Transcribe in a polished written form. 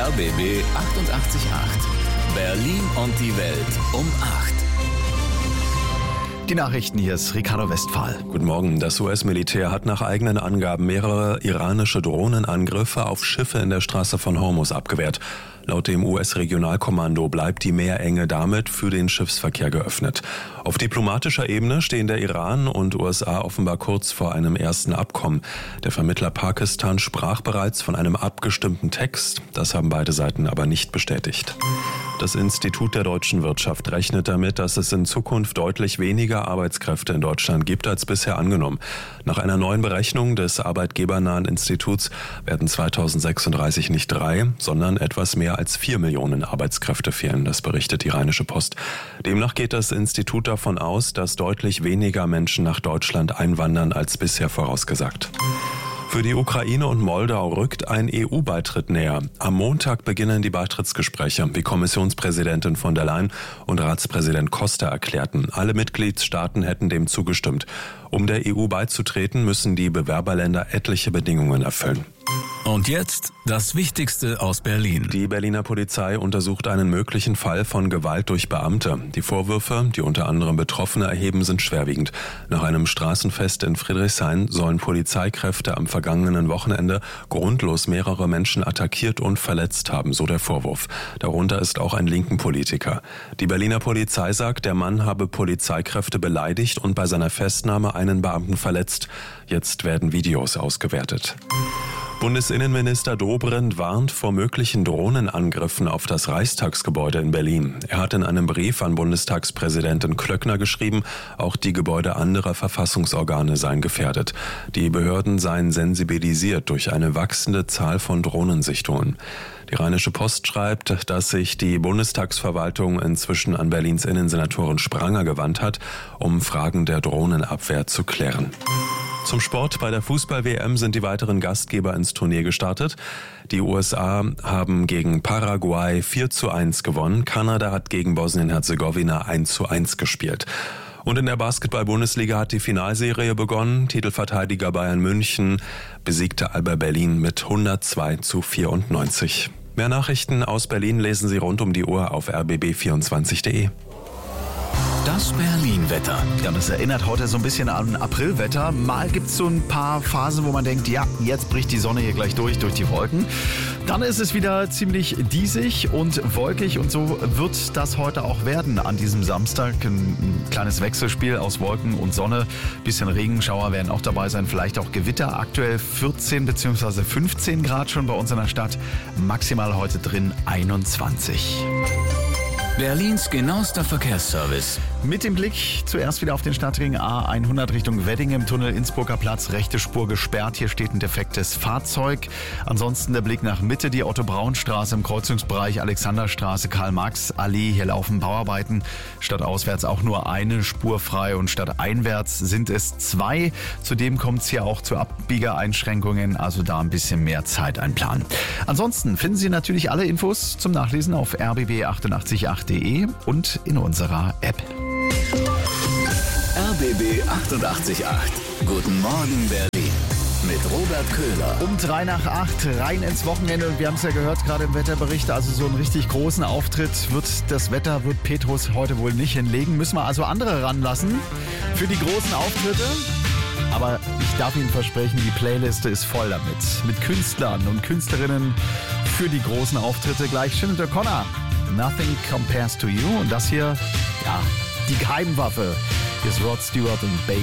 RBB 888. Berlin und die Welt um 8. Die Nachrichten, hier ist Ricardo Westphal. Guten Morgen. Das US-Militär hat nach eigenen Angaben mehrere iranische Drohnenangriffe auf Schiffe in der Straße von Hormuz abgewehrt. Laut dem US-Regionalkommando bleibt die Meerenge damit für den Schiffsverkehr geöffnet. Auf diplomatischer Ebene stehen der Iran und USA offenbar kurz vor einem ersten Abkommen. Der Vermittler Pakistan sprach bereits von einem abgestimmten Text. Das haben beide Seiten aber nicht bestätigt. Das Institut der deutschen Wirtschaft rechnet damit, dass es in Zukunft deutlich weniger Arbeitskräfte in Deutschland gibt als bisher angenommen. Nach einer neuen Berechnung des arbeitgebernahen Instituts werden 2036 nicht 3, sondern etwas mehr als 4 Millionen Arbeitskräfte fehlen, das berichtet die Rheinische Post. Demnach geht das Institut davon aus, dass deutlich weniger Menschen nach Deutschland einwandern als bisher vorausgesagt. Für die Ukraine und Moldau rückt ein EU-Beitritt näher. Am Montag beginnen die Beitrittsgespräche, wie Kommissionspräsidentin von der Leyen und Ratspräsident Costa erklärten. Alle Mitgliedstaaten hätten dem zugestimmt. Um der EU beizutreten, müssen die Bewerberländer etliche Bedingungen erfüllen. Und jetzt das Wichtigste aus Berlin. Die Berliner Polizei untersucht einen möglichen Fall von Gewalt durch Beamte. Die Vorwürfe, die unter anderem Betroffene erheben, sind schwerwiegend. Nach einem Straßenfest in Friedrichshain sollen Polizeikräfte am vergangenen Wochenende grundlos mehrere Menschen attackiert und verletzt haben, so der Vorwurf. Darunter ist auch ein linken Politiker. Die Berliner Polizei sagt, der Mann habe Polizeikräfte beleidigt und bei seiner Festnahme einen Beamten verletzt. Jetzt werden Videos ausgewertet. Bundesinnenminister Dobrindt warnt vor möglichen Drohnenangriffen auf das Reichstagsgebäude in Berlin. Er hat in einem Brief an Bundestagspräsidentin Klöckner geschrieben, auch die Gebäude anderer Verfassungsorgane seien gefährdet. Die Behörden seien sensibilisiert durch eine wachsende Zahl von Drohnensichtungen. Die Rheinische Post schreibt, dass sich die Bundestagsverwaltung inzwischen an Berlins Innensenatorin Spranger gewandt hat, um Fragen der Drohnenabwehr zu klären. Zum Sport. Bei der Fußball-WM sind die weiteren Gastgeber ins Turnier gestartet. Die USA haben gegen Paraguay 4:1 gewonnen. Kanada hat gegen Bosnien-Herzegowina 1:1 gespielt. Und in der Basketball-Bundesliga hat die Finalserie begonnen. Titelverteidiger Bayern München besiegte Alba Berlin mit 102:94. Mehr Nachrichten aus Berlin lesen Sie rund um die Uhr auf rbb24.de. Das Berlin-Wetter. Ja, das erinnert heute so ein bisschen an Aprilwetter. Mal gibt es so ein paar Phasen, wo man denkt, ja, jetzt bricht die Sonne hier gleich durch die Wolken. Dann ist es wieder ziemlich diesig und wolkig und so wird das heute auch werden an diesem Samstag. Ein kleines Wechselspiel aus Wolken und Sonne. Bisschen Regenschauer werden auch dabei sein, vielleicht auch Gewitter. Aktuell 14 bzw. 15 Grad schon bei uns in der Stadt. Maximal heute drin 21. Berlins genauester Verkehrsservice. Mit dem Blick zuerst wieder auf den Stadtring A100 Richtung Wedding im Tunnel Innsbrucker Platz. Rechte Spur gesperrt, hier steht ein defektes Fahrzeug. Ansonsten der Blick nach Mitte, die Otto-Braun-Straße im Kreuzungsbereich Alexanderstraße, Karl-Marx-Allee. Hier laufen Bauarbeiten. Stadtauswärts auch nur eine Spur frei und stadteinwärts sind es 2. Zudem kommt es hier auch zu Abbiegereinschränkungen, also da ein bisschen mehr Zeit einplanen. Ansonsten finden Sie natürlich alle Infos zum Nachlesen auf rbb888.de und in unserer App. RBB 888. Guten Morgen Berlin. Mit Robert Köhler. Um 7:55 rein ins Wochenende. Und wir haben es ja gehört gerade im Wetterbericht, also so einen richtig großen Auftritt wird Petrus heute wohl nicht hinlegen. Müssen wir also andere ranlassen für die großen Auftritte. Aber ich darf Ihnen versprechen, die Playliste ist voll damit. Mit Künstlern und Künstlerinnen für die großen Auftritte. Gleich Sinead O'Connor. Nothing Compares to You. Und das hier, ja, die Geheimwaffe. Hier ist Rod Stewart und Baby.